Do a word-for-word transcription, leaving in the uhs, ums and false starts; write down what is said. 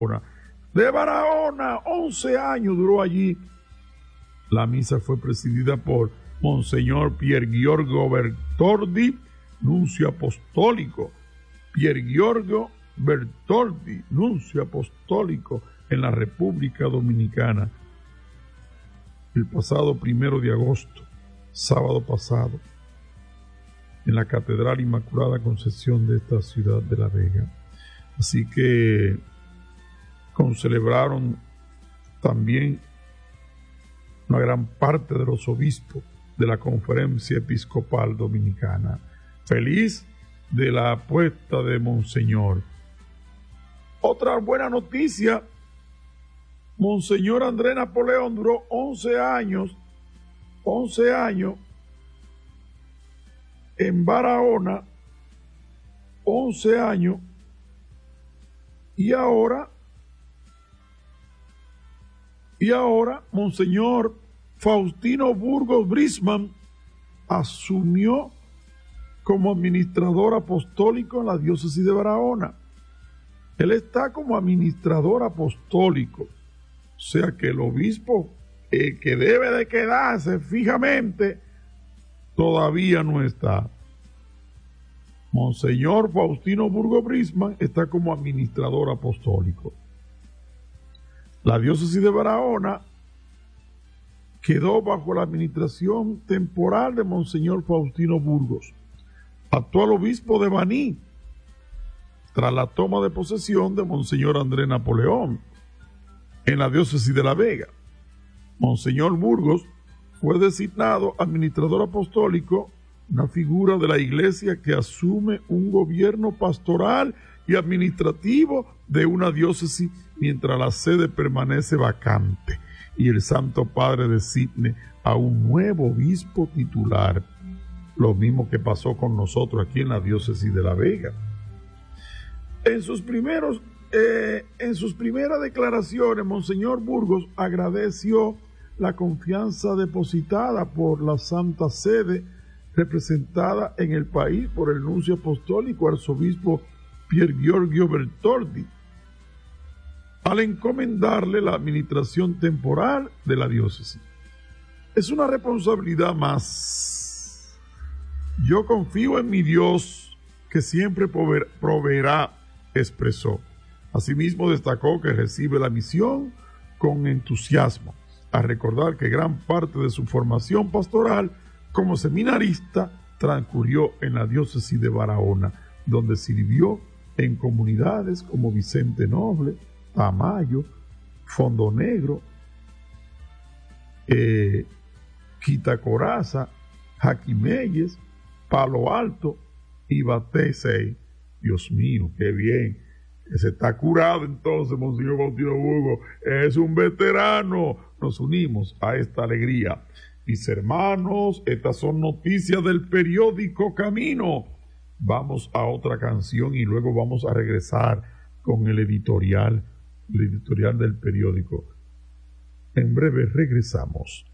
De Barahona, once años duró allí. La misa fue presidida por Monseñor Pier Giorgio Bertoldi, nuncio apostólico. Pier Giorgio Bertoldi, nuncio apostólico en la República Dominicana. El pasado primero de agosto, sábado pasado, en la Catedral Inmaculada Concepción de esta ciudad de La Vega. Así que concelebraron también una gran parte de los obispos de la Conferencia Episcopal Dominicana. Feliz de la apuesta de Monseñor. Otra buena noticia: Monseñor Andrés Napoleón duró once años, once años en Barahona, once años, y ahora, y ahora Monseñor Faustino Burgos Brisman asumió como administrador apostólico en la diócesis de Barahona. Él está como administrador apostólico, o sea que el obispo eh, que debe de quedarse fijamente todavía no está. Monseñor Faustino Burgos Brisman está como administrador apostólico. La diócesis de Barahona quedó bajo la administración temporal de Monseñor Faustino Burgos, actual obispo de Baní, tras la toma de posesión de Monseñor Andrés Napoleón en la diócesis de La Vega. Monseñor Burgos fue designado administrador apostólico, una figura de la Iglesia que asume un gobierno pastoral y administrativo de una diócesis mientras la sede permanece vacante y el Santo Padre designe a un nuevo obispo titular. Lo mismo que pasó con nosotros aquí en la diócesis de La Vega. En sus primeros, eh, en sus primeras declaraciones, Monseñor Burgos agradeció la confianza depositada por la Santa Sede, representada en el país por el nuncio apostólico arzobispo Pier Giorgio Bertoldi, al encomendarle la administración temporal de la diócesis. Es una responsabilidad más. Yo confío en mi Dios, que siempre proveerá, expresó. Asimismo destacó que recibe la misión con entusiasmo, a recordar que gran parte de su formación pastoral como seminarista transcurrió en la diócesis de Barahona, donde sirvió en comunidades como Vicente Noble, Tamayo, Fondo Negro, eh, Quitacoraza, Jaquimeyes, Palo Alto y Batesey. Dios mío, qué bien. Se está curado entonces, Monseñor Faustino Burgos. Es un veterano. Nos unimos a esta alegría. Mis hermanos, estas son noticias del periódico Camino. Vamos a otra canción y luego vamos a regresar con el editorial, el editorial del periódico. En breve regresamos.